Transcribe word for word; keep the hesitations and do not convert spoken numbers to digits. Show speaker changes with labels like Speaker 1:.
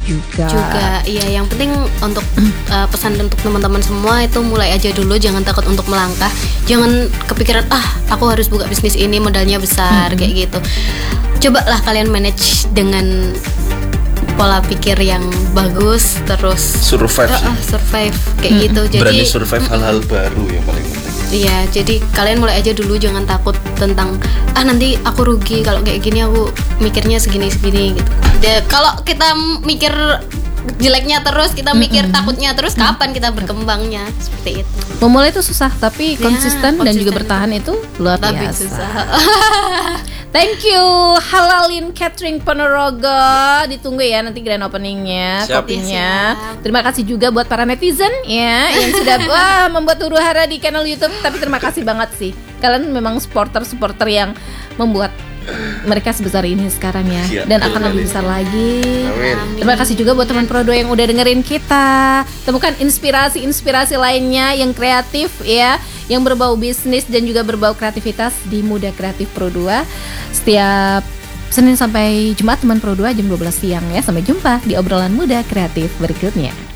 Speaker 1: juga.
Speaker 2: Juga, iya. Yang penting untuk uh, pesan untuk teman-teman semua itu mulai aja dulu, jangan takut untuk melangkah, jangan kepikiran ah aku harus buka bisnis ini modalnya besar, mm-hmm. kayak gitu. Cobalah kalian manage dengan pola pikir yang bagus, terus
Speaker 3: survive,
Speaker 2: uh, uh, survive kayak
Speaker 1: mm-hmm.
Speaker 2: gitu. Jadi
Speaker 3: berani survive mm-hmm. hal-hal baru yang paling penting.
Speaker 2: Iya, jadi kalian mulai aja dulu, jangan takut tentang ah nanti aku rugi kalau kayak gini, aku mikirnya segini-segini gitu. De, kalau kita mikir jeleknya terus, kita mikir mm-hmm. takutnya terus, kapan kita berkembangnya? Seperti itu.
Speaker 1: Memulai itu susah, tapi
Speaker 2: ya,
Speaker 1: konsisten, konsisten dan juga bertahan itu luar
Speaker 2: Tapi
Speaker 1: biasa.
Speaker 2: Susah.
Speaker 1: Thank you Halalin Catering Ponorogo. Ditunggu ya nanti grand openingnya,
Speaker 3: Siap.
Speaker 1: kopinya.
Speaker 2: Siap.
Speaker 1: Terima kasih juga buat para netizen ya yang sudah wah membuat huru hara di channel YouTube. Tapi terima kasih banget sih, kalian memang supporter-supporter yang membuat mereka sebesar ini sekarang ya,
Speaker 3: ya
Speaker 1: dan akan lebih besar lagi.
Speaker 3: Amin.
Speaker 1: Terima kasih juga buat teman Prodo yang udah dengerin kita. Temukan inspirasi-inspirasi lainnya yang kreatif ya, yang berbau bisnis dan juga berbau kreativitas di Muda Kreatif Pro dua setiap Senin sampai Jumat teman Pro dua jam dua belas siang ya. Sampai jumpa di obrolan Muda Kreatif berikutnya.